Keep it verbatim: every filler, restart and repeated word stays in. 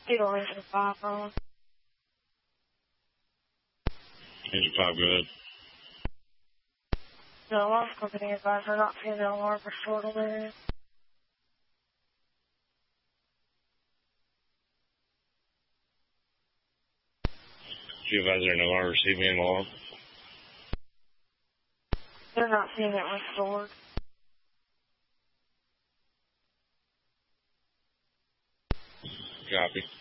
Eagle Engine five, Ron. Engine five, go ahead. The alarm company advisor not seeing the alarm restored on their end. Chief advisor, no alarm receiving an alarm. They're not seeing it restored. Copy.